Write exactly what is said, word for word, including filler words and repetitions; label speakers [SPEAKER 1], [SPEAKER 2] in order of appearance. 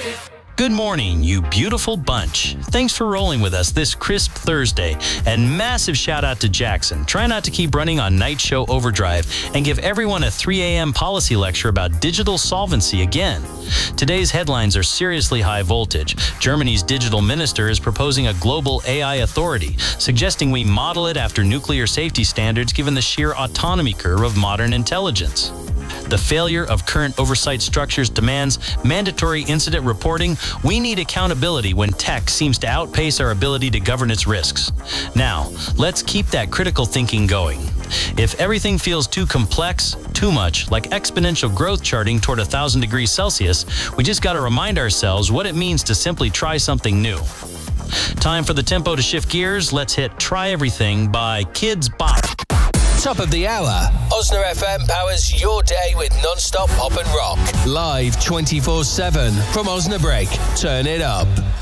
[SPEAKER 1] Good morning, you beautiful bunch. Thanks for rolling with us this crisp Thursday. And massive shout out to Jackson. Try not to keep running on night show overdrive and give everyone a three a.m. policy lecture about digital solvency again. Today's headlines are seriously high voltage. Germany's digital minister is proposing a global A I authority, suggesting we model it after nuclear safety standards given the sheer autonomy curve of modern intelligence. The failure of current oversight structures demands mandatory incident reporting. We need accountability when tech seems to outpace our ability to govern its risks. Now, let's keep that critical thinking going. If everything feels too complex, too much, like exponential growth charting toward one thousand degrees Celsius, we just got to remind ourselves what it means to simply try something new. Time for the tempo to shift gears. Let's hit Try Everything by Kids Bop.
[SPEAKER 2] Top of the hour. Osna F M powers your day with non-stop pop and rock. Live twenty-four seven from Osnabrück. Turn it up.